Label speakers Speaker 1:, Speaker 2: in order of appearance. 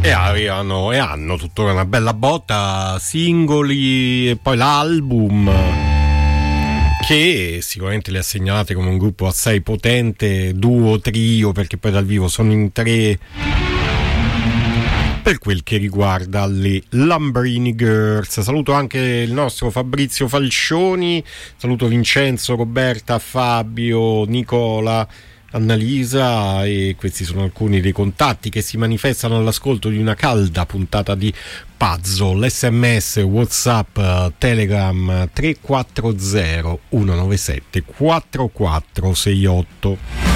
Speaker 1: E avevano e hanno tuttora una bella botta, singoli e poi l'album, che sicuramente li ha segnalati come un gruppo assai potente, duo, trio, perché poi dal vivo sono in 3. Per quel che riguarda le Lambrini Girls, saluto anche il nostro Fabrizio Falcioni, saluto Vincenzo, Roberta, Fabio, Nicola, Annalisa, e questi sono alcuni dei contatti che si manifestano all'ascolto di una calda puntata di Puzzle. SMS, WhatsApp, Telegram 340 197 4468.